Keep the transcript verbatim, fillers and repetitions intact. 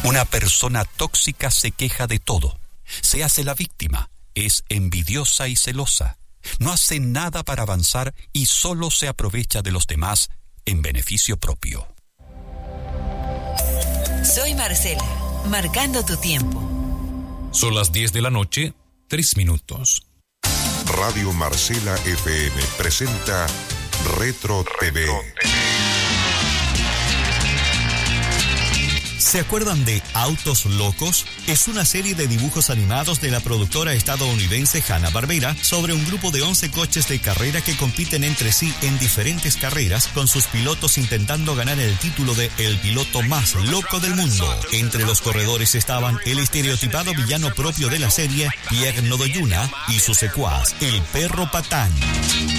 Una persona tóxica se queja de todo. Se hace la víctima. Es envidiosa y celosa. No hace nada para avanzar y solo se aprovecha de los demás en beneficio propio. Soy Marcela, marcando tu tiempo. Son las diez de la noche, tres minutos. Radio Marcela F M presenta Retro T V. ¿Se acuerdan de Autos Locos? Es una serie de dibujos animados de la productora estadounidense Hanna-Barbera sobre un grupo de once coches de carrera que compiten entre sí en diferentes carreras, con sus pilotos intentando ganar el título de el piloto más loco del mundo. Entre los corredores estaban el estereotipado villano propio de la serie, Pierre Nodoyuna, y su secuaz, el perro Patán.